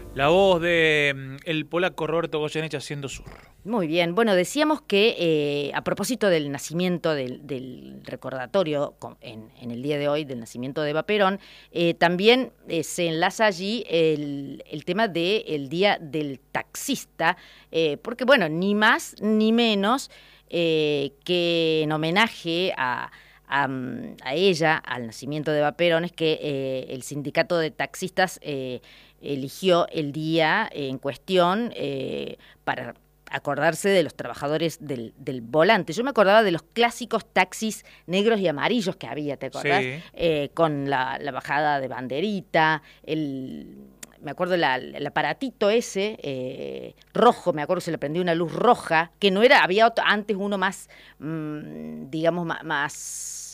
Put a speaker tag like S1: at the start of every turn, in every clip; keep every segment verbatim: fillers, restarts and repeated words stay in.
S1: La voz de mm, el polaco Roberto Goyeneche haciendo Sur.
S2: Muy bien, bueno, decíamos que eh, a propósito del nacimiento, del, del recordatorio con, en, en el día de hoy del nacimiento de Eva Perón, eh, también eh, se enlaza allí el, el tema del Día del Taxista, eh, porque bueno, ni más ni menos eh, que en homenaje a... A, a ella, al nacimiento de Eva Perón, es que eh, el sindicato de taxistas eh, eligió el día en cuestión eh, para acordarse de los trabajadores del, del volante. Yo me acordaba de los clásicos taxis negros y amarillos que había, ¿te acordás?
S1: Sí.
S2: Eh, con la, la bajada de banderita, el... me acuerdo la, el aparatito ese, eh, rojo, me acuerdo se le prendió una luz roja, que no era, había otro, antes uno más, mmm, digamos, más, más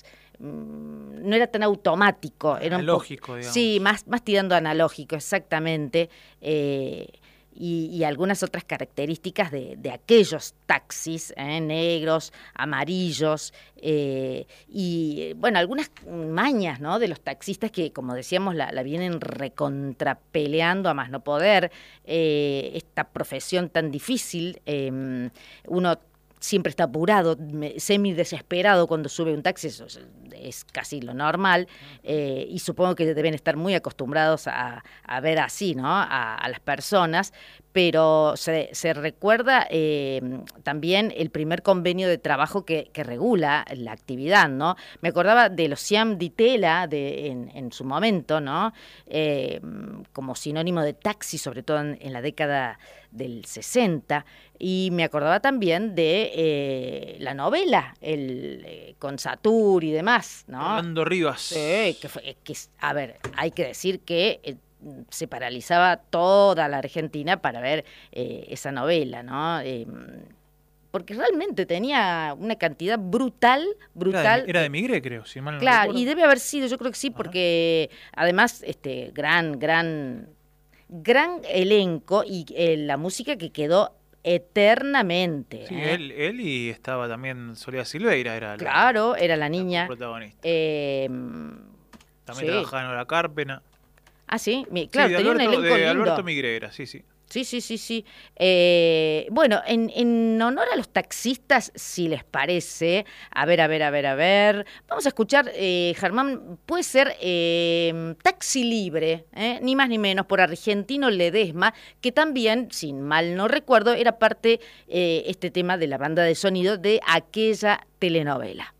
S2: mmm, no era tan automático. Era
S1: analógico,
S2: un po-
S1: digamos.
S2: Sí, más, más tirando analógico, exactamente. Eh, Y, y algunas otras características de, de aquellos taxis, ¿eh? Negros, amarillos, eh, y bueno, algunas mañas, ¿no? De los taxistas que, como decíamos, la, la vienen recontrapeleando a más no poder, eh, esta profesión tan difícil, eh, uno siempre está apurado, semi desesperado cuando sube un taxi, eso es, es casi lo normal, eh, y supongo que deben estar muy acostumbrados a, a ver así, ¿no? A, a las personas, pero se, se recuerda eh, también el primer convenio de trabajo que, que regula la actividad, ¿no? Me acordaba de los Siam di Tela de, en, en su momento, ¿no? Eh, como sinónimo de taxi, sobre todo en, en la década del sesenta, y me acordaba también de eh, la novela, el eh, con Satur y demás, ¿no?
S1: Fernando Rivas.
S2: Sí, que, fue, que a ver, hay que decir que eh, se paralizaba toda la Argentina para ver eh, esa novela, ¿no? Eh, porque realmente tenía una cantidad brutal, brutal.
S1: Era de, era de Migré, creo, si mal no
S2: Claro,
S1: recuerdo.
S2: y debe haber sido, yo creo que sí, porque Ajá. además, este, gran, gran, gran elenco y eh, la música que quedó eternamente.
S1: Sí,
S2: ¿eh?
S1: él, él y estaba también Soledad Silveira, era
S2: claro,
S1: la,
S2: era la niña.
S1: la protagonista.
S2: Eh,
S1: también
S2: sí.
S1: trabajaba en Hora Cárpena.
S2: Ah, sí, Mi, claro,
S1: sí, de
S2: tenía
S1: Alberto,
S2: un elenco
S1: de
S2: lindo.
S1: Alberto Migré era, sí, sí.
S2: Sí, sí, sí, sí. Eh, bueno, en, en honor a los taxistas, si les parece, a ver, a ver, a ver, a ver, vamos a escuchar, eh, Germán, puede ser eh, Taxi Libre, eh, ni más ni menos, por Argentino Ledesma, que también, sin mal no recuerdo, era parte, eh, este tema de la banda de sonido de aquella telenovela.